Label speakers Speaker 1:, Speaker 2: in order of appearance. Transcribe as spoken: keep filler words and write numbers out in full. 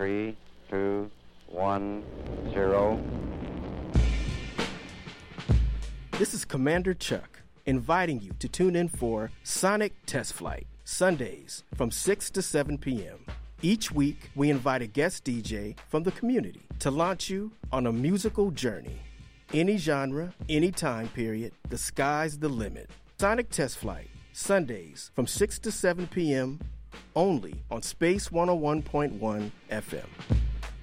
Speaker 1: Three, two, one, zero.
Speaker 2: This is Commander Chuck, inviting you to tune in for Sonic Test Flight, Sundays from six to seven p.m. Each week, we invite a guest D J from the community to launch you on a musical journey. Any genre, any time period, the sky's the limit. Sonic Test Flight, Sundays from six to seven p.m. only on Space one oh one point one F M.